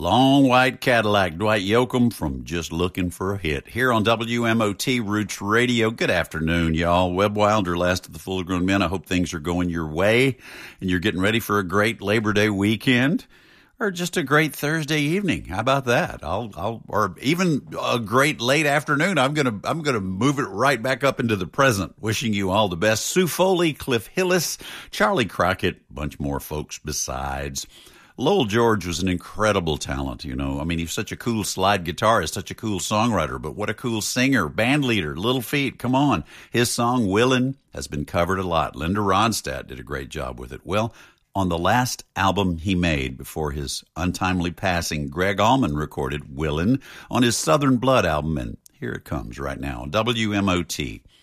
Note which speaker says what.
Speaker 1: Long White Cadillac, Dwight Yoakam from Just Looking for a Hit. Here on WMOT Roots Radio. Good afternoon, y'all. Webb Wilder, last of the full grown men. I hope things are going your way and you're getting ready for a great Labor Day weekend or just a great Thursday evening. How about that? Or even a great late afternoon. I'm gonna move it right back up into the present. Wishing you all the best. Sue Foley, Cliff Hillis, Charlie Crockett, bunch more folks besides. Lowell George was an incredible talent, you know. I mean, he's such a cool slide guitarist, such a cool songwriter, but what a cool singer, band leader, Little Feat, come on. His song, Willin', has been covered a lot. Linda Ronstadt did a great job with it. Well, on the last album he made before his untimely passing, Greg Allman recorded Willin' on his Southern Blood album, and here it comes right now on WMOT.